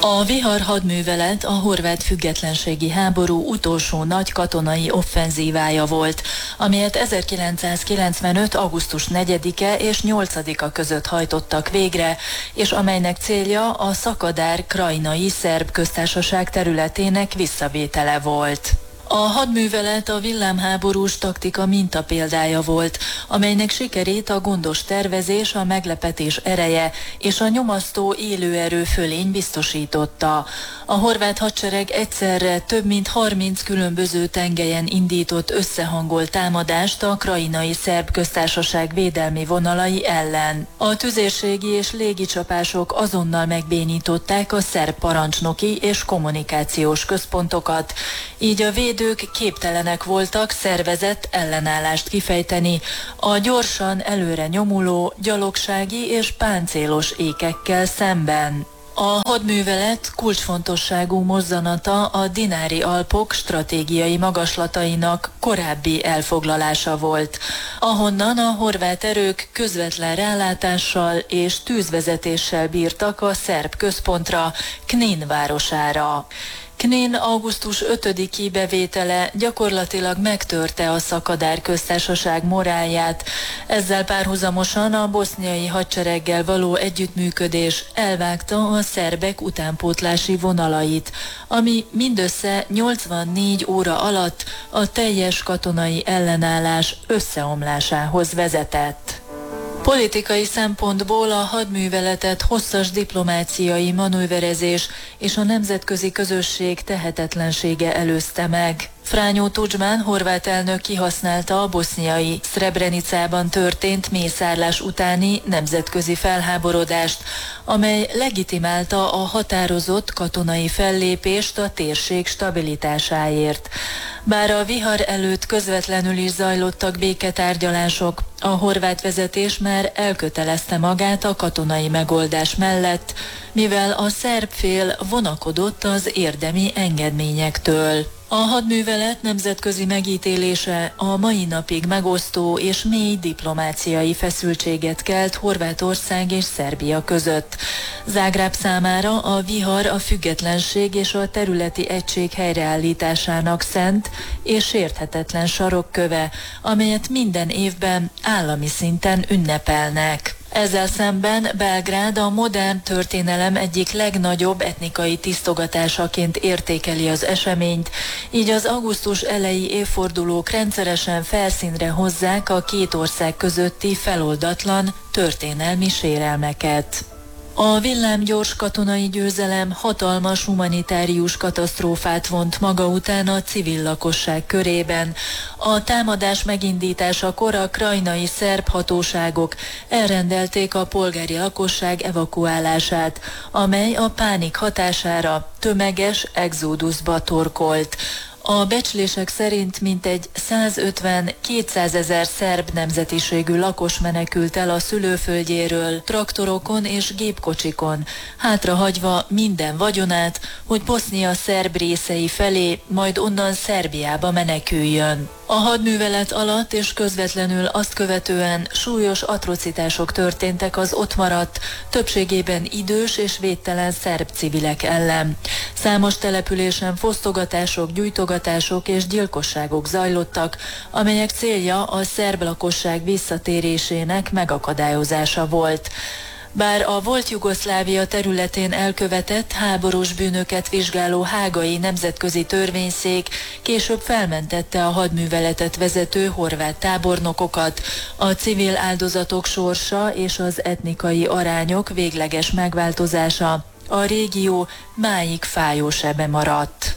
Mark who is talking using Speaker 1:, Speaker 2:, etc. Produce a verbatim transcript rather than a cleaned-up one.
Speaker 1: A Vihar hadművelet a horvát függetlenségi háború utolsó nagy katonai offenzívája volt, amelyet ezerkilencszázkilencvenöt. augusztus negyedike és nyolcadika között hajtottak végre, és amelynek célja a Szakadár krajnai szerb köztársaság területének visszavétele volt. A hadművelet a villámháborús taktika mintapéldája volt, amelynek sikerét a gondos tervezés, a meglepetés ereje és a nyomasztó élőerő fölény biztosította. A horvát hadsereg egyszerre több mint harminc különböző tengelyen indított összehangolt támadást a krajinai szerb köztársaság védelmi vonalai ellen. A tüzérségi és légicsapások azonnal megbénították a szerb parancsnoki és kommunikációs központokat, így a véd Ők képtelenek voltak szervezett ellenállást kifejteni a gyorsan előre nyomuló gyalogsági és páncélos ékekkel szemben. A hadművelet kulcsfontosságú mozzanata a Dinári-Alpok stratégiai magaslatainak korábbi elfoglalása volt, ahonnan a horvát erők közvetlen rálátással és tűzvezetéssel bírtak a szerb központra, Knin városára. Knin augusztus ötödiki bevétele gyakorlatilag megtörte a Szakadár köztársaság morálját, ezzel párhuzamosan a boszniai hadsereggel való együttműködés elvágta a szerbek utánpótlási vonalait, ami mindössze nyolcvannégy óra alatt a teljes katonai ellenállás összeomlásához vezetett. Politikai szempontból a hadműveletet hosszas diplomáciai manőverezés és a nemzetközi közösség tehetetlensége előzte meg. Frányo Tudjman horvát elnök kihasználta a boszniai Srebrenicában történt mészárlás utáni nemzetközi felháborodást, amely legitimálta a határozott katonai fellépést a térség stabilitásáért. Bár a vihar előtt közvetlenül is zajlottak béketárgyalások, a horvát vezetés már elkötelezte magát a katonai megoldás mellett, mivel a szerb fél vonakodott az érdemi engedményektől. A hadművelet nemzetközi megítélése a mai napig megosztó és mély diplomáciai feszültséget kelt Horvátország és Szerbia között. Zágráb számára a vihar a függetlenség és a területi egység helyreállításának szent és sérthetetlen sarokköve, amelyet minden évben állami szinten ünnepelnek. Ezzel szemben Belgrád a modern történelem egyik legnagyobb etnikai tisztogatásaként értékeli az eseményt, így az augusztus eleji évfordulók rendszeresen felszínre hozzák a két ország közötti feloldatlan történelmi sérelmeket. A villámgyors katonai győzelem hatalmas humanitárius katasztrófát vont maga után a civil lakosság körében. A támadás megindításakor a krajnai szerb hatóságok elrendelték a polgári lakosság evakuálását, amely a pánik hatására tömeges exóduszba torkolt. A becslések szerint mintegy százötven-kétszázezer szerb nemzetiségű lakos menekült el a szülőföldjéről, traktorokon és gépkocsikon, hátrahagyva minden vagyonát, hogy Bosznia szerb részei felé, majd onnan Szerbiába meneküljön. A hadművelet alatt és közvetlenül azt követően súlyos atrocitások történtek az ott maradt, többségében idős és védtelen szerb civilek ellen. Számos településen fosztogatások, gyújtogatások és gyilkosságok zajlottak, amelyek célja a szerb lakosság visszatérésének megakadályozása volt. Bár a volt Jugoszlávia területén elkövetett háborús bűnöket vizsgáló hágai nemzetközi törvényszék később felmentette a hadműveletet vezető horvát tábornokokat, a civil áldozatok sorsa és az etnikai arányok végleges megváltozása a régió máig fájó sebe maradt.